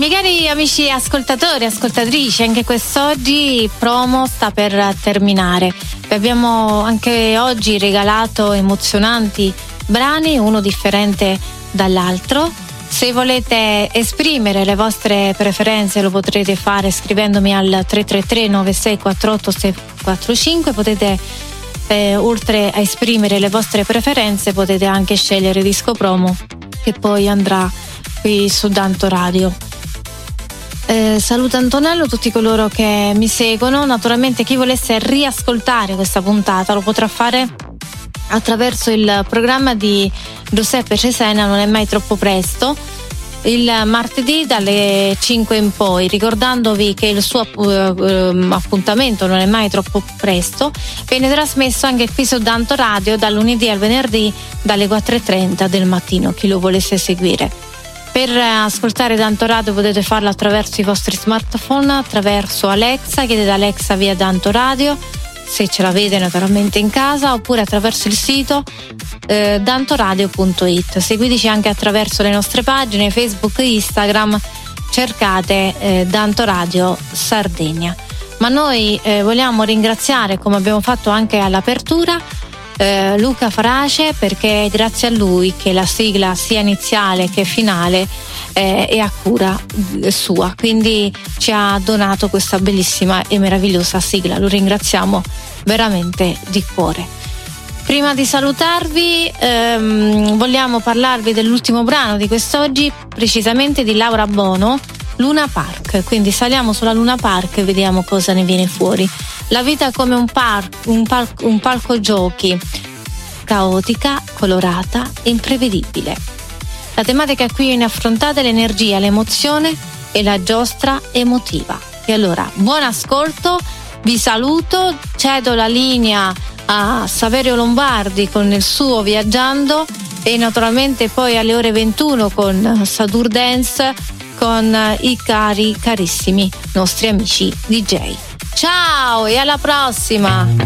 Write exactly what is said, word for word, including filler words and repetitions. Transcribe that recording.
Miei cari amici ascoltatori, ascoltatrici, anche quest'oggi promo sta per terminare. Vi abbiamo anche oggi regalato emozionanti brani, uno differente dall'altro. Se volete esprimere le vostre preferenze lo potrete fare scrivendomi al tre tre tre nove sei quattro otto sei quattro cinque. Potete, eh, oltre a esprimere le vostre preferenze, potete anche scegliere disco promo che poi andrà qui su Danto Radio. Eh, saluto Antonello, tutti coloro che mi seguono. Naturalmente chi volesse riascoltare questa puntata lo potrà fare attraverso il programma di Giuseppe Cesena, Non è mai troppo presto, il martedì dalle cinque in poi, ricordandovi che il suo uh, appuntamento Non è mai troppo presto viene trasmesso anche qui su Danto Radio dal lunedì al venerdì dalle quattro e trenta del mattino, chi lo volesse seguire. Per ascoltare Danto Radio potete farlo attraverso i vostri smartphone, attraverso Alexa, chiedete Alexa via Danto Radio, se ce l'avete naturalmente in casa, oppure attraverso il sito eh, dantoradio punto it. Seguiteci anche attraverso le nostre pagine Facebook e Instagram, cercate eh, Danto Radio Sardegna. Ma noi eh, vogliamo ringraziare, come abbiamo fatto anche all'apertura, Eh, Luca Farace, perché è grazie a lui che la sigla sia iniziale che finale eh, è a cura sua, quindi ci ha donato questa bellissima e meravigliosa sigla, lo ringraziamo veramente di cuore. Prima di salutarvi ehm, vogliamo parlarvi dell'ultimo brano di quest'oggi, precisamente di Laura Bono, Luna Park. Quindi saliamo sulla Luna Park e vediamo cosa ne viene fuori. La vita è come un, par- un, pal- un palco giochi, caotica, colorata, imprevedibile. La tematica qui viene affrontata è l'energia, l'emozione e la giostra emotiva. E allora, buon ascolto, vi saluto, cedo la linea a Saverio Lombardi con il suo Viaggiando e naturalmente poi alle ore ventuno con Satur Dance con i cari carissimi nostri amici D J. Ciao e alla prossima!